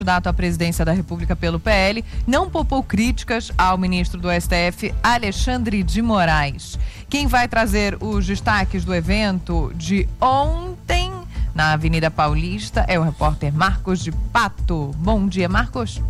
candidato à presidência da República pelo PL, não poupou críticas ao ministro do STF, Alexandre de Moraes. Quem vai trazer os destaques do evento de ontem na Avenida Paulista é o repórter Marcos de Pato. Bom dia, Marcos.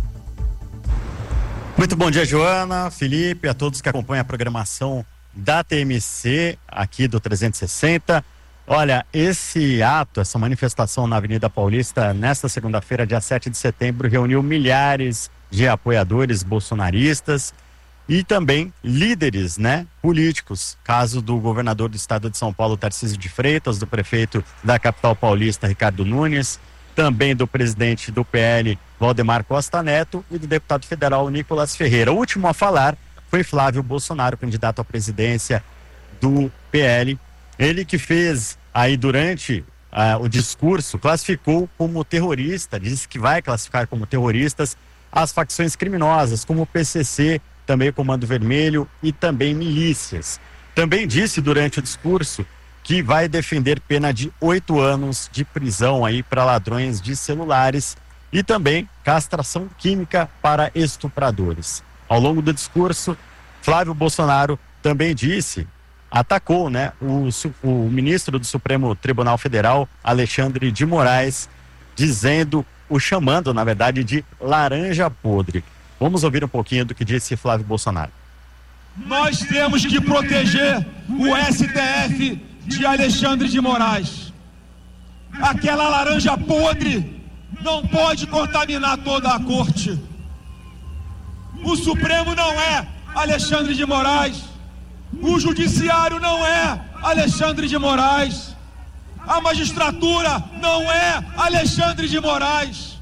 Muito bom dia, Joana, Felipe, a todos que acompanham a programação da TMC aqui do 360. Olha, esse ato, essa manifestação na Avenida Paulista, nesta segunda-feira, dia 7 de setembro, reuniu milhares de apoiadores bolsonaristas e também líderes, políticos. Caso do governador do estado de São Paulo, Tarcísio de Freitas, do prefeito da capital paulista, Ricardo Nunes, também do presidente do PL, Valdemar Costa Neto, e do deputado federal Nicolas Ferreira. O último a falar foi Flávio Bolsonaro, candidato à presidência do PL. Ele que fez aí durante o discurso, classificou como terrorista, disse que vai classificar como terroristas as facções criminosas, como o PCC, também o Comando Vermelho e também milícias. Também disse durante o discurso que vai defender pena de 8 anos de prisão aí para ladrões de celulares e também castração química para estupradores. Ao longo do discurso, Flávio Bolsonaro também atacou, o ministro do Supremo Tribunal Federal, Alexandre de Moraes, chamando, na verdade, de laranja podre. Vamos ouvir um pouquinho do que disse Flávio Bolsonaro. Nós temos que proteger o STF de Alexandre de Moraes. Aquela laranja podre não pode contaminar toda a corte. O Supremo não é Alexandre de Moraes. O Judiciário não é Alexandre de Moraes. A magistratura não é Alexandre de Moraes.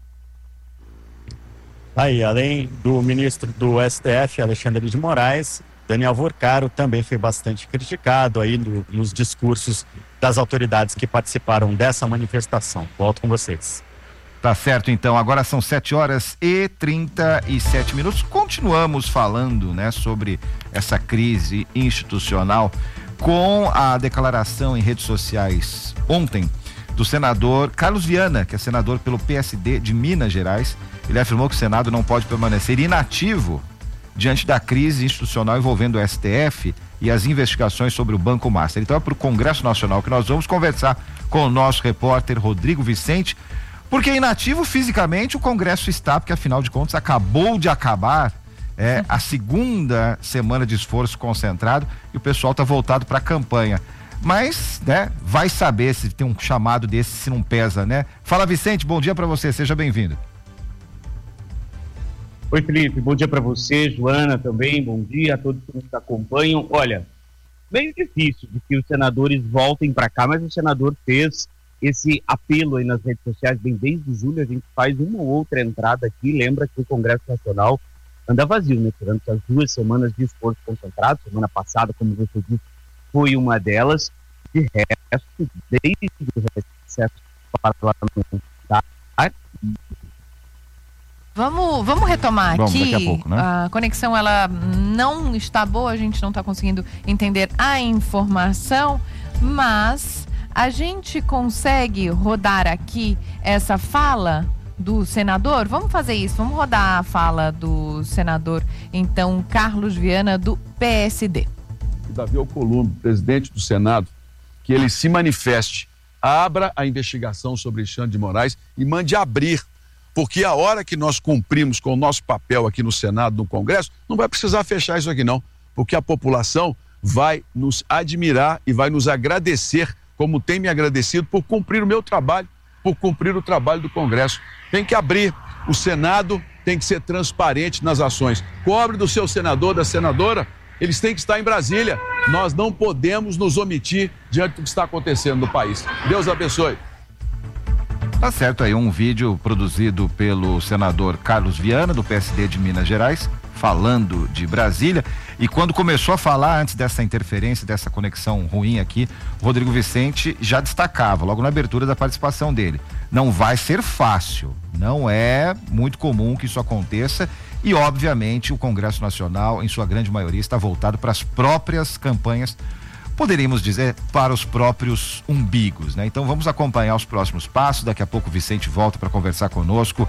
Aí, além do ministro do STF, Alexandre de Moraes, Daniel Vorcaro também foi bastante criticado aí nos discursos das autoridades que participaram dessa manifestação. Volto com vocês. Tá certo, então. Agora são 7h37. Continuamos falando, sobre essa crise institucional com a declaração em redes sociais ontem do senador Carlos Viana, que é senador pelo PSD de Minas Gerais. Ele afirmou que o Senado não pode permanecer inativo diante da crise institucional envolvendo o STF e as investigações sobre o Banco Master. Então é para o Congresso Nacional que nós vamos conversar com o nosso repórter Rodrigo Vicente. Porque inativo fisicamente o Congresso está, porque afinal de contas acabou de acabar a segunda semana de esforço concentrado e o pessoal está voltado para a campanha. Mas, vai saber se tem um chamado desse, se não pesa, Fala, Vicente, bom dia para você, seja bem-vindo. Oi, Felipe, bom dia para você, Joana também, bom dia a todos que nos acompanham. Olha, bem difícil de que os senadores voltem para cá, mas o senador fez esse apelo aí nas redes sociais, bem desde julho a gente faz uma ou outra entrada aqui, lembra que o Congresso Nacional anda vazio, durante as 2 semanas de esforço concentrado, semana passada, como você disse, foi uma delas, de resto, desde o recesso parlamentar. Vamos retomar aqui. Daqui a pouco, A conexão ela não está boa, a gente não está conseguindo entender a informação, mas a gente consegue rodar aqui essa fala do senador? Vamos fazer isso, vamos rodar a fala do senador, então, Carlos Viana, do PSD. Davi Alcolumbre, presidente do Senado, que ele se manifeste, abra a investigação sobre Alexandre de Moraes e mande abrir, porque a hora que nós cumprimos com o nosso papel aqui no Senado, no Congresso, não vai precisar fechar isso aqui não, porque a população vai nos admirar e vai nos agradecer, como tem me agradecido, por cumprir o meu trabalho, por cumprir o trabalho do Congresso. Tem que abrir, o Senado tem que ser transparente nas ações. Cobre do seu senador, da senadora, eles têm que estar em Brasília. Nós não podemos nos omitir diante do que está acontecendo no país. Deus abençoe. Tá certo aí, um vídeo produzido pelo senador Carlos Viana, do PSD de Minas Gerais, falando de Brasília. E quando começou a falar, antes dessa interferência, dessa conexão ruim aqui, o Rodrigo Vicente já destacava, logo na abertura da participação dele, não vai ser fácil, não é muito comum que isso aconteça e, obviamente, o Congresso Nacional, em sua grande maioria, está voltado para as próprias campanhas poderíamos dizer, para os próprios umbigos, né? Então vamos acompanhar os próximos passos. Daqui a pouco o Vicente volta para conversar conosco